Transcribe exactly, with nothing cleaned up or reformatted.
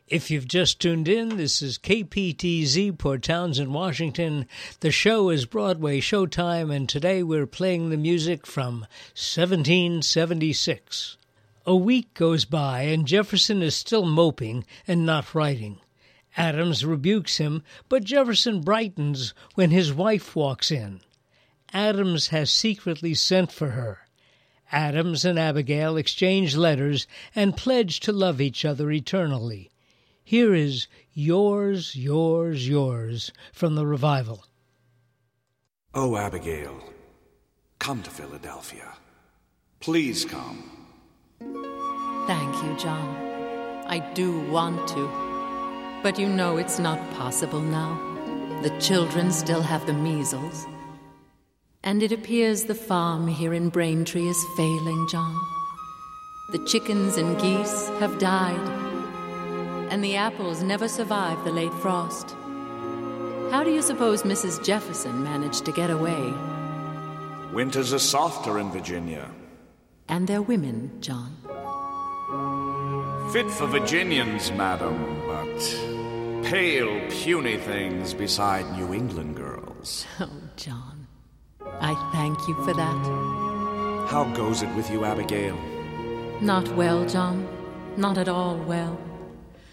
If you've just tuned in, this is K P T Z Port Townsend, Washington. The show is Broadway Showtime, and today we're playing the music from seventeen seventy-six. A week goes by, and Jefferson is still moping and not writing. Adams rebukes him, but Jefferson brightens when his wife walks in. Adams has secretly sent for her. Adams and Abigail exchange letters and pledge to love each other eternally. Here is Yours, Yours, Yours from the revival. Oh, Abigail, come to Philadelphia. Please come. Thank you, John. I do want to. But you know it's not possible now. The children still have the measles. And it appears the farm here in Braintree is failing, John. The chickens and geese have died. And the apples never survived the late frost. How do you suppose Missus Jefferson managed to get away? Winters are softer in Virginia. And they're women, John. Fit for Virginians, madam, but pale, puny things beside New England girls. Oh, John, I thank you for that. How goes it with you, Abigail? Not well, John. Not at all well.